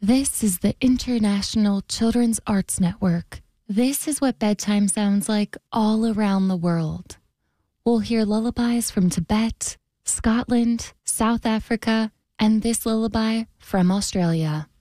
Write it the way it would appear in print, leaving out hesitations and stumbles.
This is the International Children's Arts Network. This is what bedtime sounds like all around the world. We'll hear lullabies from Tibet, Scotland, South Africa, and this lullaby from Australia.